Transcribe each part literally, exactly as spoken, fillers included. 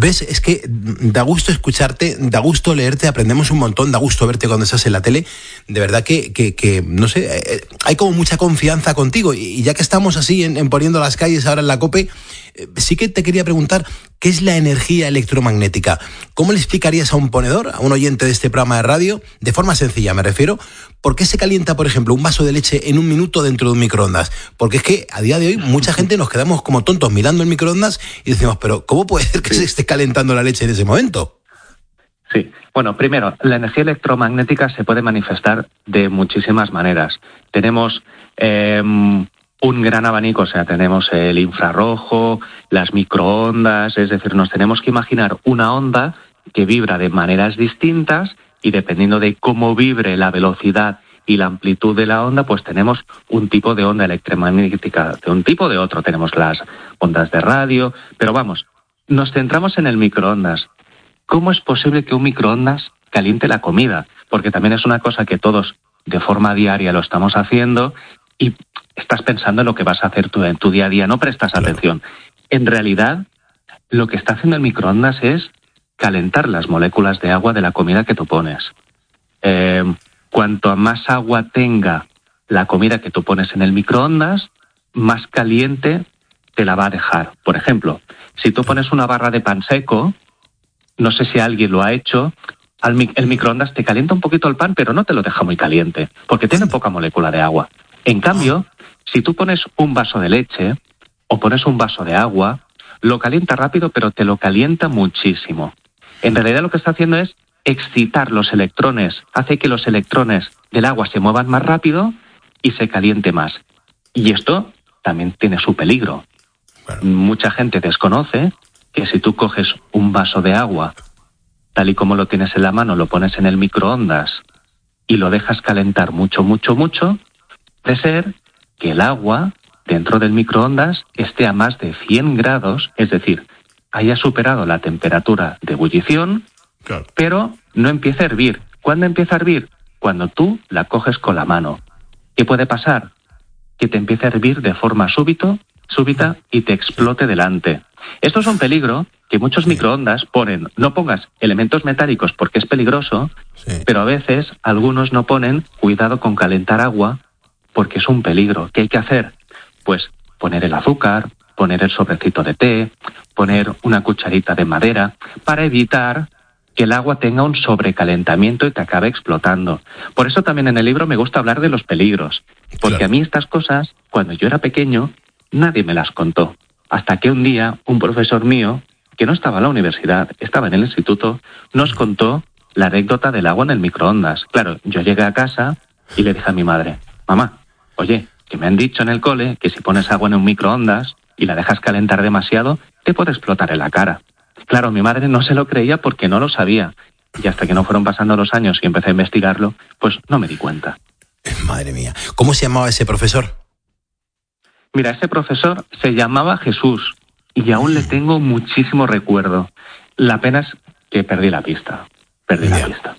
ves, es que da gusto escucharte, da gusto leerte, aprendemos un montón, da gusto verte cuando estás en la tele. De verdad que, que, que no sé, eh, hay como mucha confianza contigo. Y ya que estamos así en, en poniendo las calles ahora en la COPE, eh, sí que te quería preguntar, ¿qué es la energía electromagnética? ¿Cómo le explicarías a un ponedor, a un oyente de este programa de radio, de forma sencilla me refiero, por qué se calienta, por ejemplo, un vaso de leche en un minuto dentro de un microondas? Porque es que a día de hoy mucha gente nos quedamos como tontos mirando el microondas y decimos, pero ¿cómo puede ser que sí. se esté calentando la leche en ese momento? Sí, bueno, primero, la energía electromagnética se puede manifestar de muchísimas maneras. Tenemos eh, un gran abanico, o sea, tenemos el infrarrojo, las microondas, es decir, nos tenemos que imaginar una onda que vibra de maneras distintas y dependiendo de cómo vibre la velocidad y la amplitud de la onda, pues tenemos un tipo de onda electromagnética de un tipo o de otro. Tenemos las ondas de radio, pero vamos, nos centramos en el microondas. ¿Cómo es posible que un microondas caliente la comida? Porque también es una cosa que todos de forma diaria lo estamos haciendo y estás pensando en lo que vas a hacer tú en tu día a día, no prestas claro. atención. En realidad, lo que está haciendo el microondas es calentar las moléculas de agua de la comida que tú pones. Eh, cuanto más agua tenga la comida que tú pones en el microondas, más caliente te la va a dejar. Por ejemplo, si tú pones una barra de pan seco, no sé si alguien lo ha hecho, al mi- el microondas te calienta un poquito el pan, pero no te lo deja muy caliente, porque tiene poca molécula de agua. En cambio, si tú pones un vaso de leche o pones un vaso de agua, lo calienta rápido, pero te lo calienta muchísimo. En realidad lo que está haciendo es excitar los electrones, hace que los electrones del agua se muevan más rápido y se caliente más. Y esto también tiene su peligro. Bueno. Mucha gente desconoce que si tú coges un vaso de agua, tal y como lo tienes en la mano, lo pones en el microondas y lo dejas calentar mucho, mucho, mucho, puede ser que el agua dentro del microondas esté a más de cien grados, es decir, haya superado la temperatura de ebullición, claro. pero no empieza a hervir. ¿Cuándo empieza a hervir? Cuando tú la coges con la mano. ¿Qué puede pasar? Que te empiece a hervir de forma súbito, súbita y te explote delante. Esto es un peligro que muchos sí. microondas ponen. No pongas elementos metálicos porque es peligroso, sí. pero a veces algunos no ponen cuidado con calentar agua porque es un peligro. ¿Qué hay que hacer? Pues poner el azúcar, poner el sobrecito de té, poner una cucharita de madera para evitar que el agua tenga un sobrecalentamiento y te acabe explotando. Por eso también en el libro me gusta hablar de los peligros, porque claro. a mí estas cosas, cuando yo era pequeño, nadie me las contó. Hasta que un día un profesor mío, que no estaba en la universidad, estaba en el instituto, nos contó la anécdota del agua en el microondas. Claro, yo llegué a casa y le dije a mi madre, mamá, oye, que me han dicho en el cole que si pones agua en un microondas y la dejas calentar demasiado, te puede explotar en la cara. Claro, mi madre no se lo creía porque no lo sabía. Y hasta que no fueron pasando los años y empecé a investigarlo, pues no me di cuenta. Madre mía. ¿Cómo se llamaba ese profesor? Mira, ese profesor se llamaba Jesús y aún le tengo muchísimo recuerdo. La pena es que perdí la pista. Perdí Mira. la pista.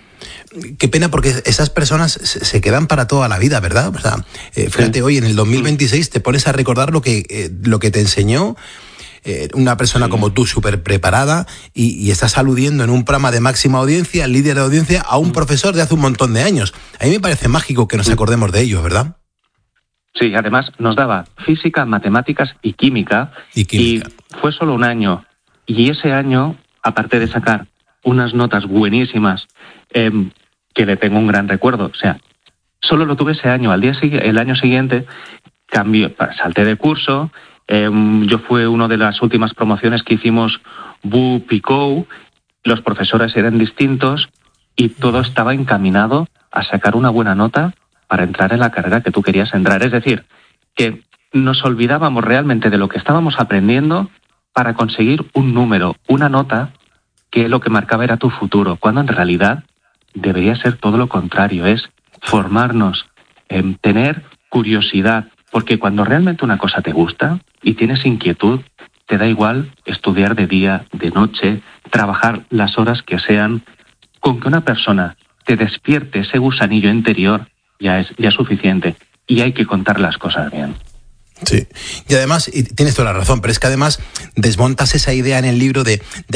Qué pena, porque esas personas se quedan para toda la vida, ¿verdad? O sea, eh, fíjate, sí. hoy en el dos mil veintiséis te pones a recordar lo que, eh, lo que te enseñó eh, una persona sí. como tú, súper preparada, y, y estás aludiendo en un programa de máxima audiencia, líder de audiencia, a un profesor de hace un montón de años. A mí me parece mágico que nos acordemos de ellos, ¿verdad? Sí, además nos daba física, matemáticas y química, y química. Y fue solo un año. Y ese año, aparte de sacar unas notas buenísimas, eh, que le tengo un gran recuerdo, o sea, solo lo tuve ese año. Al día el año siguiente cambié, salté de curso, eh, yo fui una de las últimas promociones que hicimos B U P I C O U, los profesores eran distintos y todo estaba encaminado a sacar una buena nota para entrar en la carrera que tú querías entrar. Es decir, que nos olvidábamos realmente de lo que estábamos aprendiendo para conseguir un número, una nota, que lo que marcaba era tu futuro, cuando en realidad debería ser todo lo contrario, es formarnos, eh, tener curiosidad, porque cuando realmente una cosa te gusta y tienes inquietud, te da igual estudiar de día, de noche, trabajar las horas que sean, con que una persona te despierte ese gusanillo interior, ya es, ya es suficiente. Y hay que contar las cosas bien. Sí, y además, y tienes toda la razón, pero es que además desmontas esa idea en el libro de, de